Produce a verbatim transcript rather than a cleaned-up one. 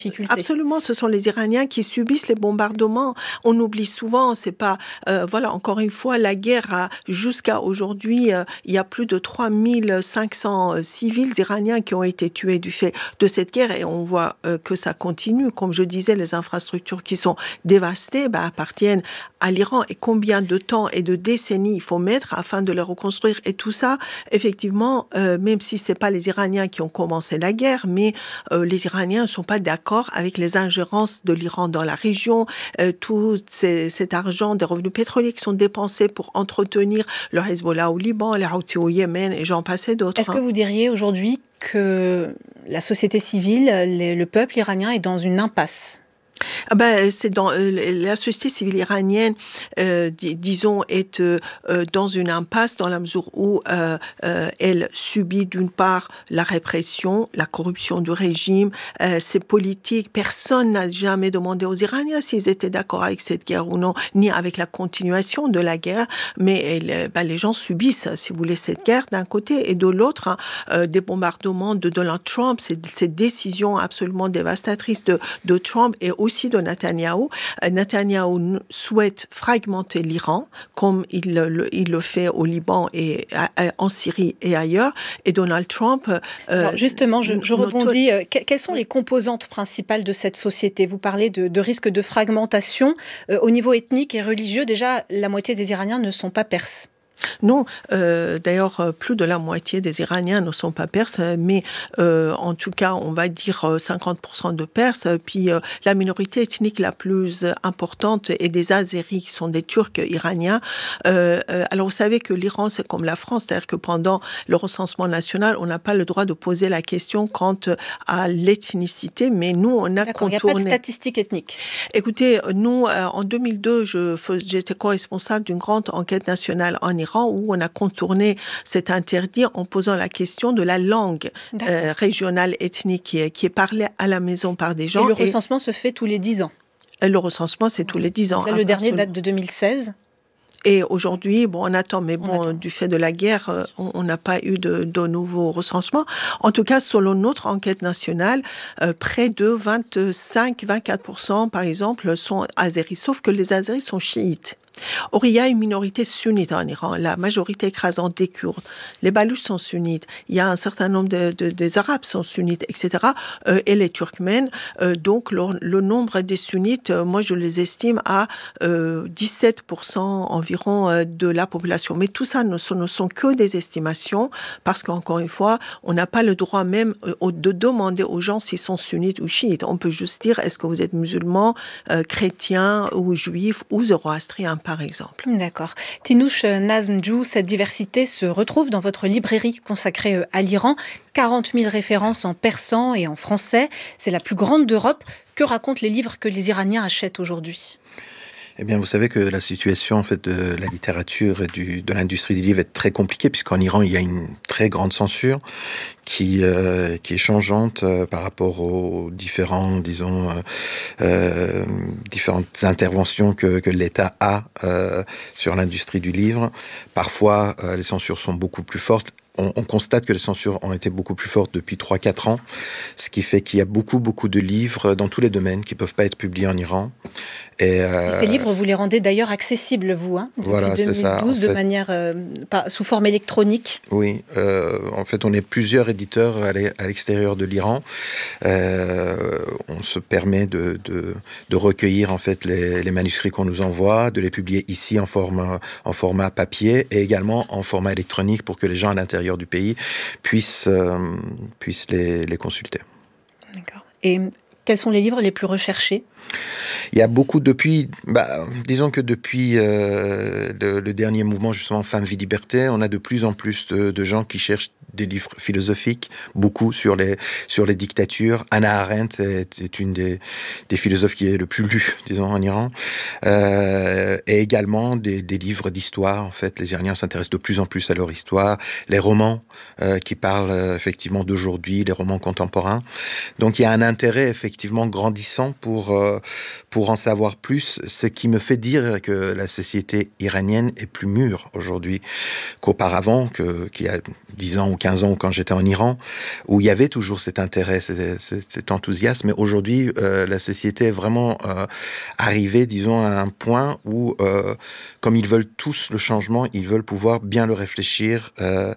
difficulté. Absolument, ce sont les Iraniens qui subissent les bombardements. On oublie souvent, c'est pas, euh, voilà, encore une fois, la guerre a, jusqu'à aujourd'hui, euh, il y a plus de trois mille cinq cents civils iraniens qui ont été tués du fait de cette guerre et on voit euh, que ça continue. Comme je disais, les infrastructures qui sont dévastées bah, appartiennent à l'Iran. Et combien de temps et de décennies il faut mettre afin de les reconstruire? Et tout ça, effectivement, euh, même si c'est pas les Iraniens qui ont commencé la guerre, mais euh, les Iraniens ne sont pas d'accord avec les ingérences de l'Iran dans la région, euh, tout ces, cet argent des revenus pétroliers qui sont dépensés pour entretenir le Hezbollah au Liban, les Houthis au Yémen et j'en passe et d'autres. Est-ce que vous diriez aujourd'hui que la société civile, les, le peuple iranien est dans une impasse ? Ah ben, c'est dans euh, la société civile iranienne, euh, dis, disons, est euh, dans une impasse dans la mesure où euh, euh, elle subit d'une part la répression, la corruption du régime, euh, ses politiques. Personne n'a jamais demandé aux Iraniens s'ils étaient d'accord avec cette guerre ou non, ni avec la continuation de la guerre. Mais elle, ben, les gens subissent, si vous voulez, cette guerre d'un côté et de l'autre, hein, euh, des bombardements de Donald Trump, ces, ces décisions absolument dévastatrices de, de Trump et aussi aussi de Netanyahou. Netanyahou souhaite fragmenter l'Iran, comme il le, il le fait au Liban et en Syrie et ailleurs. Et Donald Trump... Euh, Alors justement, je, je rebondis. Notre... Quelles sont les composantes principales de cette société ? Vous parlez de, de risque de fragmentation. Euh, au niveau ethnique et religieux, déjà, la moitié des Iraniens ne sont pas perses. Non, euh, d'ailleurs, plus de la moitié des Iraniens ne sont pas perses, mais euh, en tout cas, on va dire cinquante pour cent de Perses. Puis euh, la minorité ethnique la plus importante est des Azéris, qui sont des Turcs iraniens. Euh, euh, alors, vous savez que l'Iran, c'est comme la France, c'est-à-dire que pendant le recensement national, on n'a pas le droit de poser la question quant à l'ethnicité, mais nous, on a D'accord, contourné... il n'y a pas de statistiques ethniques. Écoutez, nous, euh, en deux mille deux, je fais, j'étais co-responsable d'une grande enquête nationale en Iran, où on a contourné cet interdit en posant la question de la langue euh, régionale ethnique qui est, qui est parlée à la maison par des gens. Et le recensement et se fait tous les dix ans. Le recensement, c'est tous les dix ans. Là, le dernier date de deux mille seize. Et aujourd'hui, bon, on attend, mais bon, attend. Du fait de la guerre, on n'a pas eu de, de nouveaux recensements. En tout cas, selon notre enquête nationale, euh, près de vingt-cinq à vingt-quatre pour cent, par exemple, sont azéris, sauf que les azéris sont chiites. Or, il y a une minorité sunnite en Iran, la majorité écrasante des Kurdes. Les Balouches sont sunnites. Il y a un certain nombre de, de, des Arabes sont sunnites, et cetera. Euh, et les Turkmènes. Euh, donc, le, le nombre des sunnites, euh, moi, je les estime à euh, dix-sept pour cent environ euh, de la population. Mais tout ça ne sont, ne sont que des estimations, parce qu'encore une fois, on n'a pas le droit même euh, de demander aux gens s'ils sont sunnites ou chiites. On peut juste dire, est-ce que vous êtes musulman, euh, chrétien ou juif ou zoroastrien, par exemple. D'accord. Tinouche Nazmdjou, cette diversité se retrouve dans votre librairie consacrée à l'Iran. quarante mille références en persan et en français. C'est la plus grande d'Europe. Que racontent les livres que les Iraniens achètent aujourd'hui ? Eh bien, vous savez que la situation en fait, de la littérature et du, de l'industrie du livre est très compliquée, puisqu'en Iran, il y a une très grande censure qui, euh, qui est changeante euh, par rapport aux différents, disons, euh, euh, différentes interventions que, que l'État a euh, sur l'industrie du livre. Parfois, euh, les censures sont beaucoup plus fortes. On, on constate que les censures ont été beaucoup plus fortes depuis trois à quatre ans, ce qui fait qu'il y a beaucoup, beaucoup de livres dans tous les domaines qui ne peuvent pas être publiés en Iran. Et, euh, et ces livres, vous les rendez d'ailleurs accessibles, vous, hein, depuis voilà, deux mille douze, c'est ça, en de fait, manière euh, pas, sous forme électronique. Oui, euh, en fait, on est plusieurs éditeurs à l'extérieur de l'Iran. Euh, on se permet de, de, de recueillir en fait les, les manuscrits qu'on nous envoie, de les publier ici en format, en format papier et également en format électronique pour que les gens à l'intérieur du pays puissent, euh, puissent les, les consulter. D'accord. Et quels sont les livres les plus recherchés ? Il y a beaucoup depuis, bah, disons que depuis euh, le, le dernier mouvement justement Femmes, Vie, Liberté, on a de plus en plus de, de gens qui cherchent des livres philosophiques, beaucoup sur les, sur les dictatures. Hannah Arendt est, est une des, des philosophes qui est le plus lu, disons, en Iran. Euh, et également des, des livres d'histoire. En fait, les Iraniens s'intéressent de plus en plus à leur histoire. Les romans euh, qui parlent euh, effectivement d'aujourd'hui, les romans contemporains. Donc il y a un intérêt effectivement grandissant pour, euh, pour en savoir plus, ce qui me fait dire que la société iranienne est plus mûre aujourd'hui qu'auparavant, que, qu'il y a dix ans ou quinze ans, quand j'étais en Iran, où il y avait toujours cet intérêt, cet, cet enthousiasme. Mais aujourd'hui, euh, la société est vraiment euh, arrivée, disons, à un point où, euh, comme ils veulent tous le changement, ils veulent pouvoir bien le réfléchir, euh,